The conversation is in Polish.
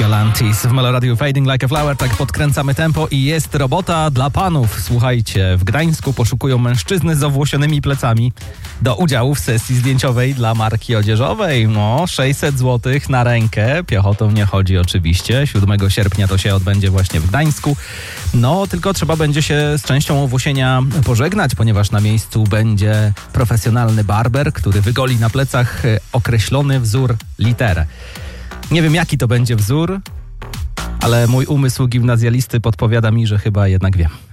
Galantis w Meloradiu Fading Like a Flower. Tak podkręcamy tempo i jest robota dla panów. Słuchajcie, w Gdańsku poszukują mężczyzny z owłosionymi plecami do udziału w sesji zdjęciowej dla marki odzieżowej. 600 zł na rękę. Piechotą nie chodzi oczywiście. 7 sierpnia to się odbędzie właśnie w Gdańsku. Tylko trzeba będzie się z częścią owłosienia pożegnać, ponieważ na miejscu będzie profesjonalny barber, który wygoli na plecach określony wzór literę. Nie wiem, jaki to będzie wzór, ale mój umysł gimnazjalisty podpowiada mi, że chyba jednak wiem.